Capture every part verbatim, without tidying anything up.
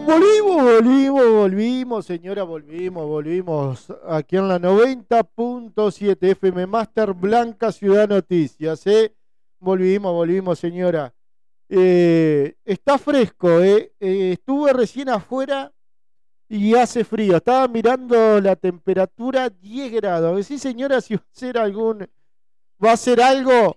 Volvimos, volvimos, volvimos, señora, volvimos, volvimos aquí en la noventa punto siete F M Master Blanca Ciudad Noticias, ¿eh? Volvimos, volvimos, señora. Eh, está fresco, ¿eh? Eh, Estuve recién afuera y hace frío. Estaba mirando la temperatura diez grados. A ver si, señora, si va a hacer algún, va a hacer algo,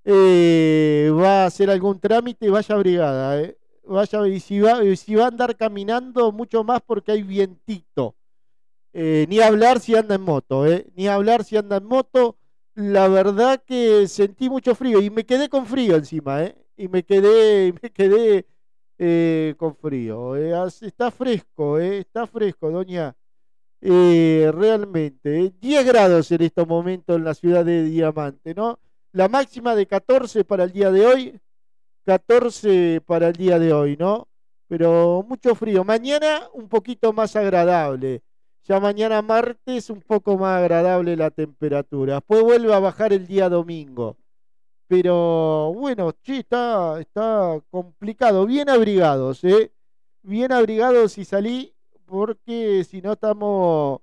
eh, va a hacer algún trámite, vaya abrigada, ¿eh? Vaya, y si va, y si va a andar caminando, mucho más porque hay vientito. Eh, ni hablar si anda en moto, ¿eh? Ni hablar si anda en moto. La verdad que sentí mucho frío y me quedé con frío encima, ¿eh? Y me quedé, me quedé eh, con frío. ¿Eh? Está fresco, ¿eh? Está fresco, doña. Eh, realmente, ¿eh? diez grados en estos momentos en la ciudad de Diamante, ¿no? La máxima de catorce para el día de hoy. catorce para el día de hoy, ¿no? Pero mucho frío. Mañana un poquito más agradable. Ya mañana martes un poco más agradable la temperatura. Después vuelve a bajar el día domingo. Pero bueno, sí, está, está complicado. Bien abrigados, ¿eh? Bien abrigados si salí, porque si no estamos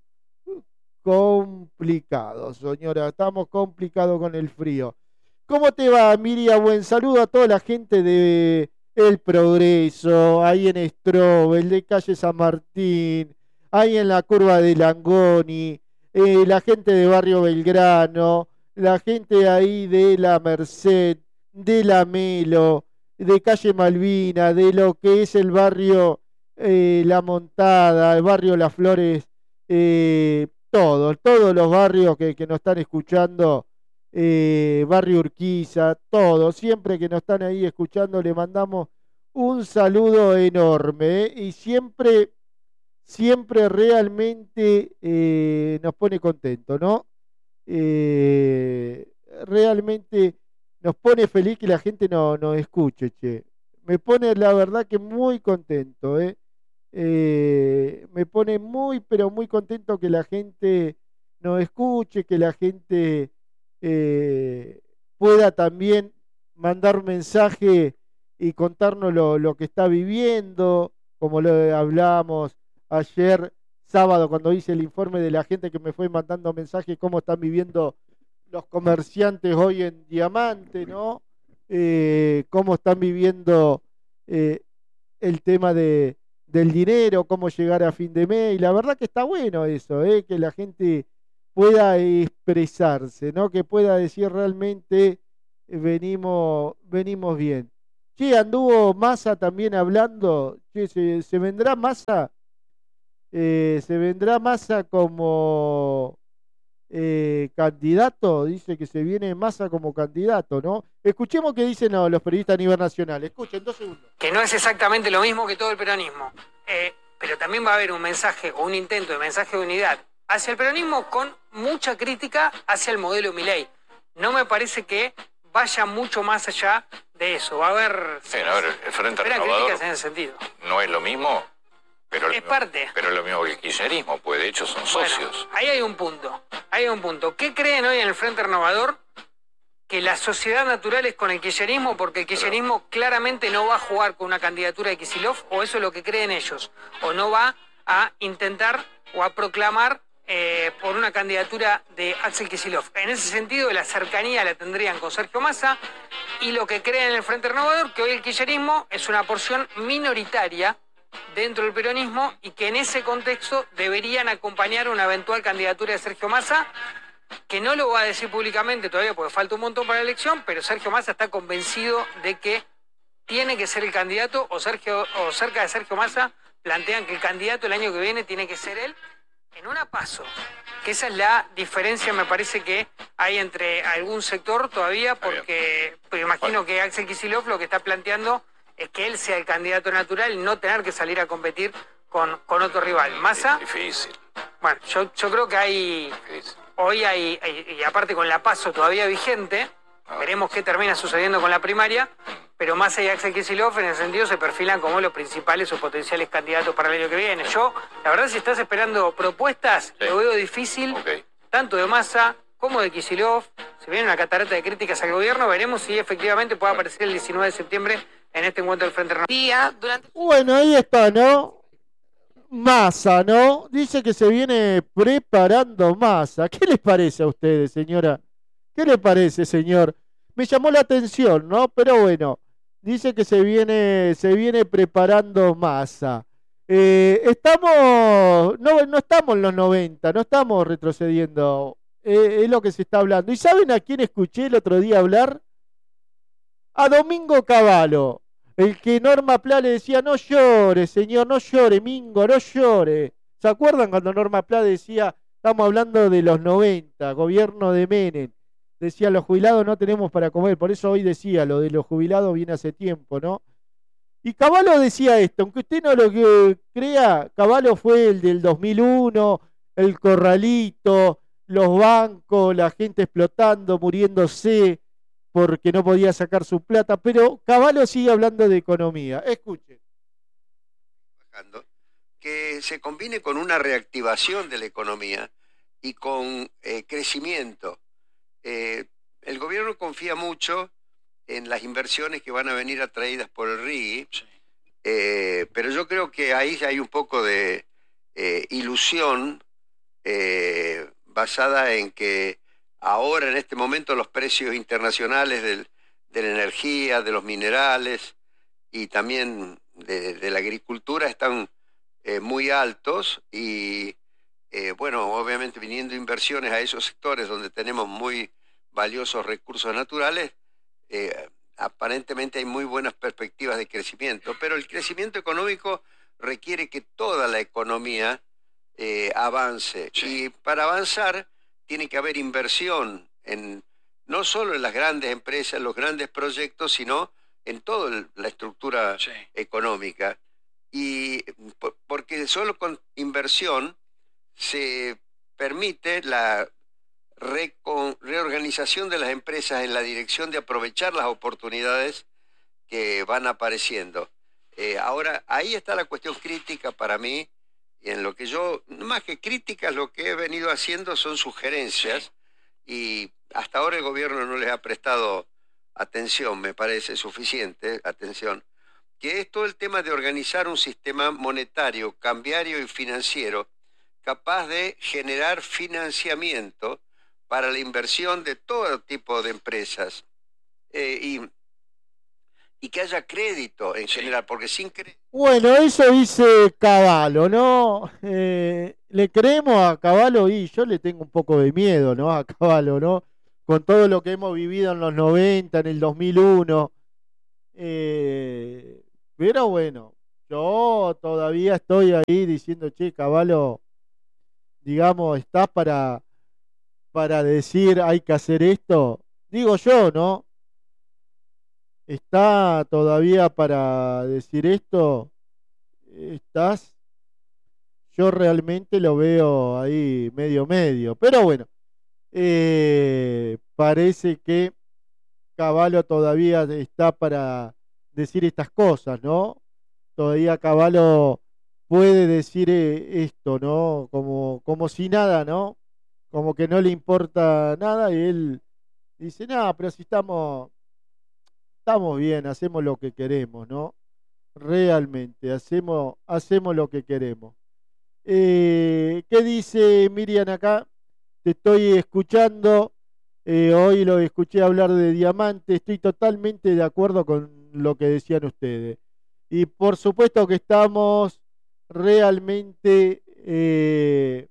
complicados, señora. Estamos complicados con el frío. ¿Cómo te va, Miriam? Buen saludo a toda la gente de El Progreso, ahí en Strobel, de calle San Martín, ahí en la curva de Langoni, eh, la gente de Barrio Belgrano, la gente ahí de La Merced, de La Melo, de calle Malvina, de lo que es el barrio eh, La Montada, el barrio Las Flores, eh, todos, todos los barrios que, que nos están escuchando. Eh, Barrio Urquiza, todo, siempre que nos están ahí escuchando le mandamos un saludo enorme, ¿eh? Y siempre, siempre realmente eh, nos pone contento, ¿no? Eh, realmente nos pone feliz que la gente nos no escuche, che. Me pone la verdad que muy contento, ¿eh? Eh, me pone muy, pero muy contento que la gente nos escuche, que la gente eh, pueda también mandar un mensaje y contarnos lo, lo que está viviendo, como lo hablamos ayer sábado cuando hice el informe de la gente que me fue mandando mensajes, cómo están viviendo los comerciantes hoy en Diamante, ¿no? Eh, cómo están viviendo eh, el tema de, del dinero, cómo llegar a fin de mes, y la verdad que está bueno eso, ¿eh? Que la gente pueda expresarse, ¿no? Que pueda decir realmente eh, venimos, venimos bien. Che, anduvo Massa también hablando, che, se, se vendrá Massa, eh, se vendrá Massa como eh, candidato, dice que se viene Massa como candidato, ¿no? Escuchemos qué dicen no, los periodistas a nivel nacional. Escuchen, dos segundos. Que no es exactamente lo mismo que todo el peronismo, eh, pero también va a haber un mensaje o un intento de mensaje de unidad hacia el peronismo con mucha crítica hacia el modelo Milei. No me parece que vaya mucho más allá de eso. Va a haber, sí, a ver, el Frente Renovador críticas en ese sentido. No es lo mismo, pero es parte. Pero es lo mismo que el kirchnerismo, pues de hecho son socios. Bueno, ahí hay un punto. Ahí hay un punto. ¿Qué creen hoy en el Frente Renovador? Que la sociedad natural es con el kirchnerismo, porque el kirchnerismo pero, claramente no va a jugar con una candidatura de Kicillof, o eso es lo que creen ellos, o no va a intentar o a proclamar Eh, por una candidatura de Axel Kicillof. En ese sentido, la cercanía la tendrían con Sergio Massa, y lo que creen en el Frente Renovador, que hoy el kirchnerismo es una porción minoritaria dentro del peronismo y que en ese contexto deberían acompañar una eventual candidatura de Sergio Massa, que no lo va a decir públicamente todavía porque falta un montón para la elección, pero Sergio Massa está convencido de que tiene que ser el candidato, o Sergio, o cerca de Sergio Massa plantean que el candidato el año que viene tiene que ser él, en una paso, que esa es la diferencia, me parece que hay entre algún sector todavía, porque pues imagino que Axel Kicillof lo que está planteando es que él sea el candidato natural y no tener que salir a competir con, con otro rival. Massa, difícil. Bueno, yo, yo creo que hay, difícil. Hoy hay, hay, y aparte con la paso todavía vigente, ah, veremos qué termina sucediendo con la primaria, pero Massa y Axel Kicillof en ese sentido se perfilan como los principales o potenciales candidatos para el año que viene. Yo, la verdad, si estás esperando propuestas, sí, lo veo difícil, okay, tanto de Massa como de Kicillof. Si viene una catarata de críticas al gobierno, veremos si efectivamente puede aparecer el diecinueve de septiembre en este encuentro del Frente Renovador. Bueno, ahí está, ¿no? Massa, ¿no? Dice que se viene preparando Massa. ¿Qué les parece a ustedes, señora? ¿Qué le parece, señor? Me llamó la atención, ¿no? Pero bueno, dice que se viene, se viene preparando Massa. Eh, estamos, no, no estamos en los noventa, no estamos retrocediendo. Eh, es lo que se está hablando. ¿Y saben a quién escuché el otro día hablar? A Domingo Cavallo, el que Norma Pla le decía, no llore, señor, no llore, Mingo, no llore. ¿Se acuerdan cuando Norma Pla decía, estamos hablando de los noventa, gobierno de Menem? Decía, los jubilados no tenemos para comer, por eso hoy decía, lo de los jubilados viene hace tiempo, ¿no? Y Cavallo decía esto, aunque usted no lo que crea, Cavallo fue el del dos mil uno, el corralito, los bancos, la gente explotando, muriéndose porque no podía sacar su plata, pero Cavallo sigue hablando de economía. Escuchen. Que se combine con una reactivación de la economía y con eh, crecimiento. Eh, el gobierno confía mucho en las inversiones que van a venir atraídas por el R I G I, sí. eh, pero yo creo que ahí hay un poco de eh, ilusión eh, basada en que ahora, en este momento, los precios internacionales del, de la energía, de los minerales y también de, de la agricultura están eh, muy altos y, eh, bueno, obviamente viniendo inversiones a esos sectores donde tenemos muy valiosos recursos naturales, eh, aparentemente hay muy buenas perspectivas de crecimiento, pero el crecimiento económico requiere que toda la economía eh, avance. Sí. Y para avanzar tiene que haber inversión en no solo en las grandes empresas, los grandes proyectos, sino en toda la estructura sí. económica. Y porque solo con inversión se permite la reorganización de las empresas en la dirección de aprovechar las oportunidades que van apareciendo. Eh, ahora, ahí está la cuestión crítica para mí, y en lo que yo, más que críticas, lo que he venido haciendo son sugerencias, y hasta ahora el gobierno no les ha prestado atención, me parece suficiente atención, que es todo el tema de organizar un sistema monetario, cambiario y financiero capaz de generar financiamiento para la inversión de todo tipo de empresas eh, y, y que haya crédito en sí. general, porque sin crédito... Bueno, eso dice Cavallo, ¿no? Eh, le creemos a Cavallo y yo le tengo un poco de miedo, ¿no? A Cavallo, ¿no? Con todo lo que hemos vivido en los noventa, en el dos mil uno. Eh, pero bueno, yo todavía estoy ahí diciendo, che, Cavallo, digamos, estás para... para decir hay que hacer esto, digo yo, ¿no? ¿Está todavía para decir esto? ¿Estás? Yo realmente lo veo ahí medio medio, pero bueno, eh, parece que Cavallo todavía está para decir estas cosas, ¿no? Todavía Cavallo puede decir eh, esto, ¿no? Como, como si nada, ¿no? Como que no le importa nada y él dice, no, pero si estamos, estamos bien, hacemos lo que queremos, ¿no? Realmente, hacemos, hacemos lo que queremos. Eh, ¿Qué dice Miriam acá? Te estoy escuchando, eh, hoy lo escuché hablar de diamante, estoy totalmente de acuerdo con lo que decían ustedes. Y por supuesto que estamos realmente... Eh,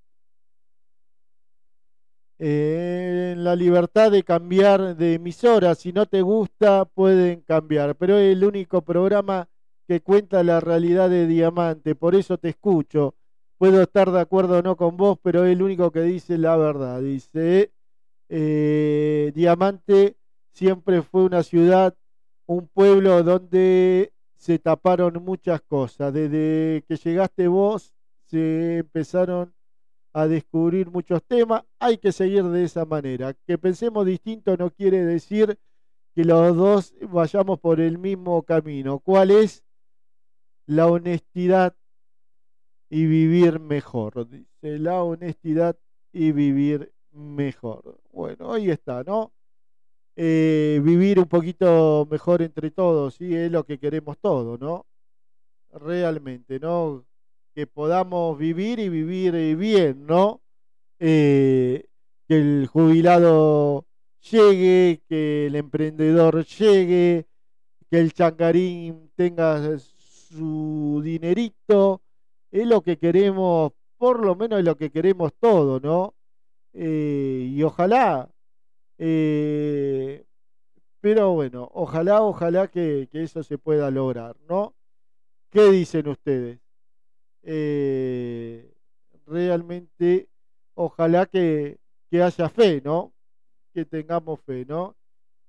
Eh, la libertad de cambiar de emisora, si no te gusta pueden cambiar, pero es el único programa que cuenta la realidad de Diamante, por eso te escucho. Puedo estar de acuerdo o no con vos, pero es el único que dice la verdad. Dice, eh, Diamante siempre fue una ciudad, un pueblo donde se taparon muchas cosas. Desde que llegaste vos se empezaron a descubrir muchos temas, hay que seguir de esa manera. Que pensemos distinto no quiere decir que los dos vayamos por el mismo camino. ¿Cuál es? La honestidad y vivir mejor. Dice, la honestidad y vivir mejor. Bueno, ahí está, ¿no? Eh, vivir un poquito mejor entre todos, sí, es lo que queremos todos, ¿no? Realmente, ¿no? que podamos vivir y vivir eh, bien, ¿no? Eh, que el jubilado llegue, que el emprendedor llegue, que el changarín tenga su dinerito, es lo que queremos, por lo menos es lo que queremos todos, ¿no? Eh, y ojalá, eh, pero bueno, ojalá, ojalá que, que eso se pueda lograr, ¿no? ¿Qué dicen ustedes? Eh, realmente, ojalá que, que haya fe, ¿no? Que tengamos fe, ¿no?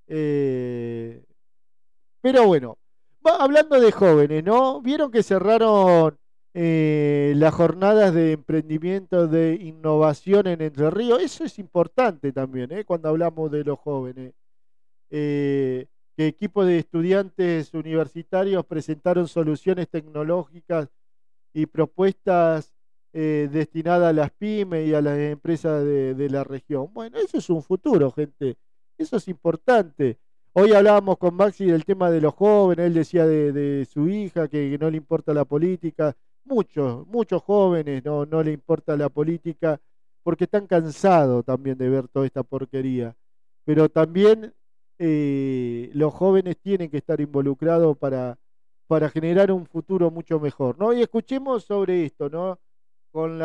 Eh, pero bueno, va, hablando de jóvenes, ¿no? ¿Vieron que cerraron eh, las jornadas de emprendimiento, de innovación en Entre Ríos? Eso es importante también, ¿eh? Cuando hablamos de los jóvenes. Eh, que equipos de estudiantes universitarios presentaron soluciones tecnológicas y propuestas eh, destinadas a las pymes y a las empresas de, de la región. Bueno, eso es un futuro, gente. Eso es importante. Hoy hablábamos con Maxi del tema de los jóvenes, él decía de, de su hija que, que no le importa la política. Muchos, muchos jóvenes no, no le importa la política porque están cansados también de ver toda esta porquería. Pero también eh, los jóvenes tienen que estar involucrados para, para generar un futuro mucho mejor, ¿no? Y escuchemos sobre esto, ¿no? Con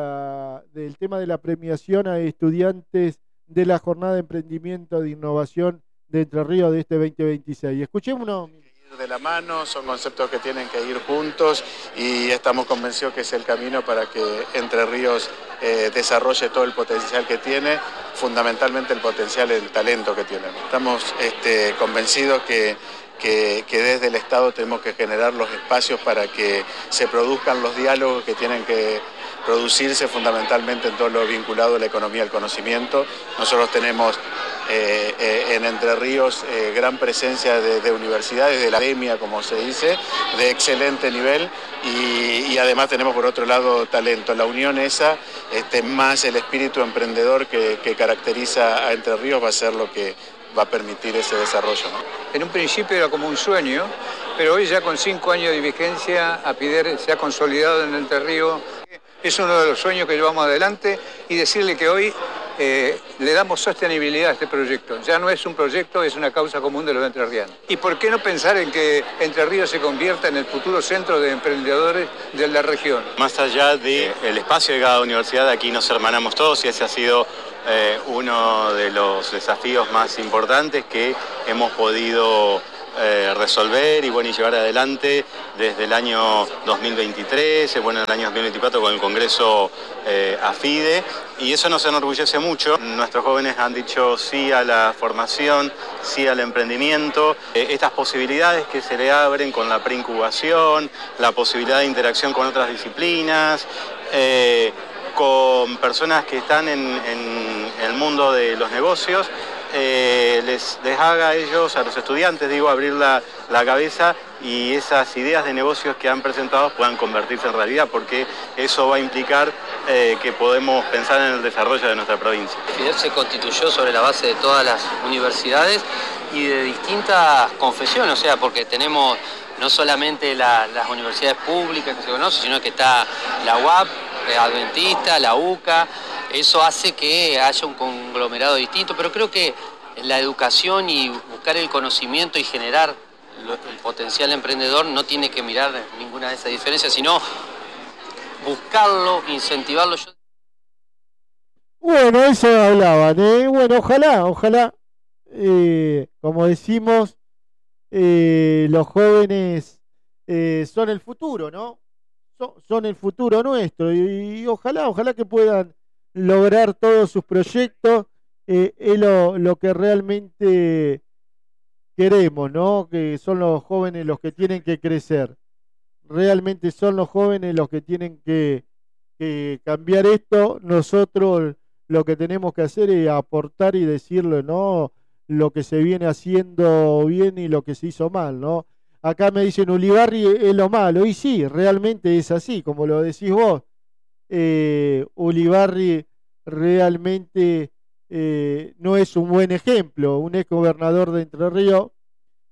la del tema de la premiación a estudiantes de la jornada de emprendimiento de innovación de Entre Ríos de este veinte veintiséis. Escuchémonos. De la mano, son conceptos que tienen que ir juntos y estamos convencidos que es el camino para que Entre Ríos eh, desarrolle todo el potencial que tiene, fundamentalmente el potencial, el talento que tiene. Estamos este, convencidos que, que, que desde el Estado tenemos que generar los espacios para que se produzcan los diálogos que tienen que producirse fundamentalmente en todo lo vinculado a la economía del conocimiento. Nosotros tenemos Eh, eh, en Entre Ríos eh, gran presencia de, de universidades, de la academia, como se dice, de excelente nivel y, y además tenemos por otro lado talento. La unión esa, este, más el espíritu emprendedor que, que caracteriza a Entre Ríos va a ser lo que va a permitir ese desarrollo, ¿no? En un principio era como un sueño, pero hoy ya con cinco años de vigencia, APIDER se ha consolidado en Entre Ríos. Es uno de los sueños que llevamos adelante y decirle que hoy eh, le damos sostenibilidad a este proyecto. Ya no es un proyecto, es una causa común de los entrerrianos. ¿Y por qué no pensar en que Entre Ríos se convierta en el futuro centro de emprendedores de la región? Más allá del espacio de cada universidad, aquí nos hermanamos todos y ese ha sido eh, uno de los desafíos más importantes que hemos podido Eh, resolver y bueno y llevar adelante desde el año dos mil veintitrés, bueno, en el año dos mil veinticuatro con el Congreso eh, AFIDE, y eso nos enorgullece mucho. Nuestros jóvenes han dicho sí a la formación, sí al emprendimiento, eh, estas posibilidades que se le abren con la preincubación, la posibilidad de interacción con otras disciplinas, eh, con personas que están en, en el mundo de los negocios. Eh, les, les haga a ellos, a los estudiantes, digo, abrir la, la cabeza y esas ideas de negocios que han presentado puedan convertirse en realidad, porque eso va a implicar eh, que podemos pensar en el desarrollo de nuestra provincia. FIDER se constituyó sobre la base de todas las universidades y de distintas confesiones, o sea, porque tenemos no solamente la, las universidades públicas que se conocen, sino que está la U A P, Adventista, la U C A. Eso hace que haya un conglomerado distinto, pero creo que la educación y buscar el conocimiento y generar el potencial emprendedor no tiene que mirar ninguna de esas diferencias, sino buscarlo, incentivarlo. Bueno, eso hablaban, ¿eh? Bueno, ojalá, ojalá, eh, como decimos, eh, los jóvenes eh, son el futuro, ¿no? Son, son el futuro nuestro y, y ojalá, ojalá que puedan lograr todos sus proyectos, eh, es lo, lo que realmente queremos, ¿no? Que son los jóvenes los que tienen que crecer. Realmente son los jóvenes los que tienen que, que cambiar esto. Nosotros lo que tenemos que hacer es aportar y decirle, ¿no? Lo que se viene haciendo bien y lo que se hizo mal, ¿no? Acá me dicen Ulibarri es lo malo, y sí, realmente es así, como lo decís vos. Eh, Ulibarri realmente eh, no es un buen ejemplo. Un ex gobernador de Entre Ríos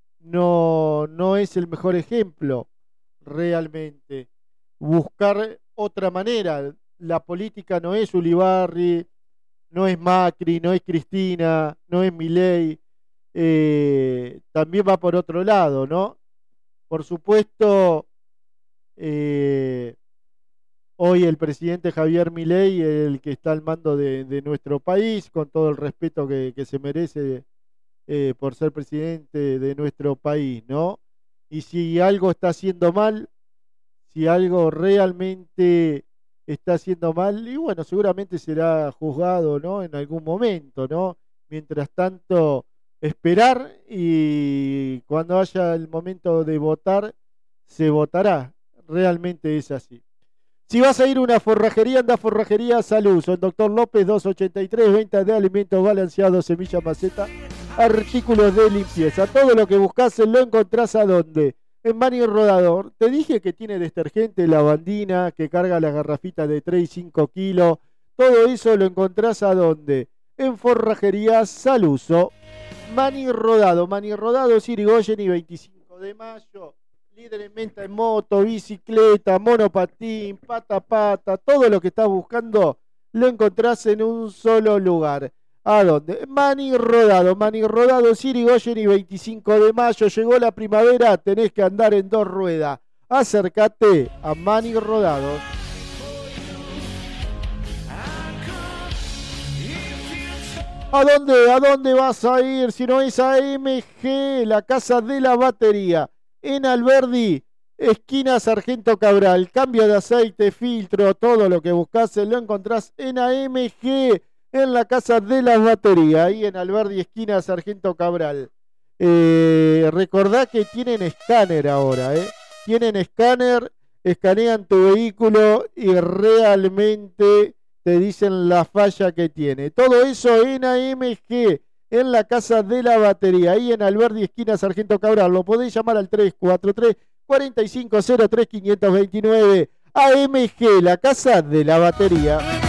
no, no es el mejor ejemplo realmente. Buscar otra manera. La política no es Ulibarri, no es Macri, no es Cristina, no es Milei, eh, también va por otro lado, ¿no? Por supuesto, eh, hoy el presidente Javier Milei, el que está al mando de, de nuestro país, con todo el respeto que, que se merece eh, por ser presidente de nuestro país, ¿no? Y si algo está haciendo mal, si algo realmente está haciendo mal, y bueno, seguramente será juzgado, ¿no? En algún momento, ¿no? Mientras tanto, esperar, y cuando haya el momento de votar, se votará. Realmente es así. Si vas a ir a una forrajería, anda a Forrajería Saluso, el doctor López doscientos ochenta y tres, venta de alimentos balanceados, semilla, maceta, artículos de limpieza. Todo lo que buscas lo encontrás ¿a dónde? En Mani Rodador. Te dije que tiene detergente, lavandina, que carga las garrafitas de tres y cinco kilos. Todo eso lo encontrás ¿a dónde? En Forrajería Saluso. Mani Rodado, Mani Rodado, Sirigoyen y veinticinco de mayo. Líder en venta en moto, bicicleta, monopatín, pata a pata. Todo lo que estás buscando lo encontrás en un solo lugar. ¿A dónde? Mani Rodado, Mani Rodado, Sirigoyen y veinticinco de mayo. Llegó la primavera, tenés que andar en dos ruedas. Acércate a Mani Rodado. ¿A dónde? ¿A dónde vas a ir? Si no es a M G, la casa de la batería. En Alberdi, esquina Sargento Cabral. Cambio de aceite, filtro, todo lo que buscás lo encontrás en A M G. En la casa de las baterías, ahí en Alberdi, esquina Sargento Cabral. Eh, recordá que tienen escáner ahora, ¿eh? Tienen escáner, escanean tu vehículo y realmente te dicen la falla que tiene. Todo eso en A M G, en la casa de la batería, ahí en Alberdi, esquina Sargento Cabral. Lo podéis llamar al tres cuatro tres, cuatro cinco cero tres, cinco dos nueve. A M G, la casa de la batería.